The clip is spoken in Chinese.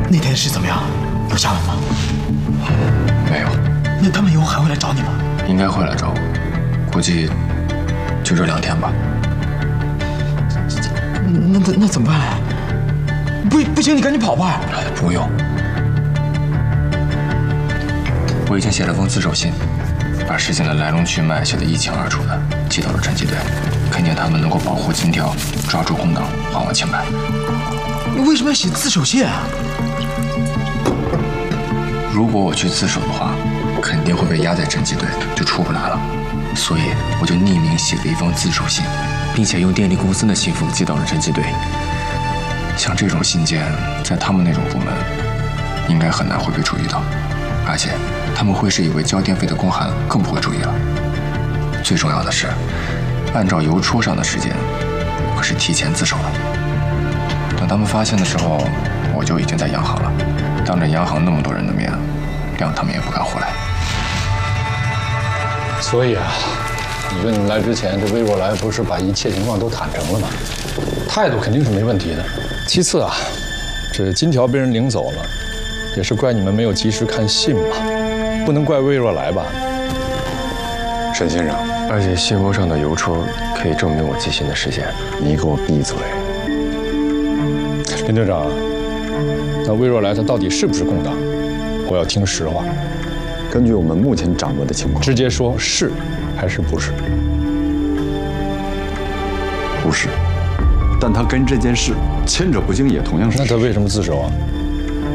那天的事怎么样？有下文吗？ 没有。 那他们以后还会来找你吗？ 应该会来找我，估计就这2天吧。 那怎么办啊？不行，你赶紧跑吧。 不用，我已经写了封自首信，把事情的来龙去脉写得一清二楚的，寄到了侦缉队，恳请他们能够保护金条，抓住空档，还我清白。 你为什么要写自首信啊？ 如果我去自首的话，肯定会被压在侦缉队，就出不来了。所以我就匿名写了一封自首信，并且用电力公司的信封寄到了侦缉队。像这种信件，在他们那种部门，应该很难会被注意到，而且他们会是以为交电费的公函，更不会注意了。最重要的是，按照邮戳上的时间，我是提前自首了。等他们发现的时候，我就已经在央行了，当着央行那么多人的面，谅他们也不敢胡来。 所以啊，你说你们来之前，这魏若来不是把一切情况都坦诚了吗？态度肯定是没问题的。其次啊，这金条被人领走了，也是怪你们没有及时看信嘛，不能怪魏若来吧？ 沈先生， 而且信封上的邮戳可以证明我寄信的时间。 你给我闭嘴！ 林队长，那魏若来他到底是不是共党？我要听实话。 根据我们目前掌握的情况， 直接说是还是不是？ 不是。但他跟这件事牵扯不清，也同样是。 那他为什么自首啊？